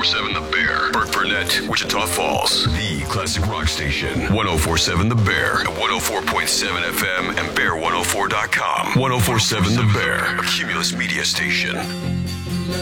1047 The Bear. Burke Burnett, Wichita Falls. The classic rock station. 1047 The Bear. At 104.7 FM and Bear104.com. 1047 The Bear. A Cumulus media station.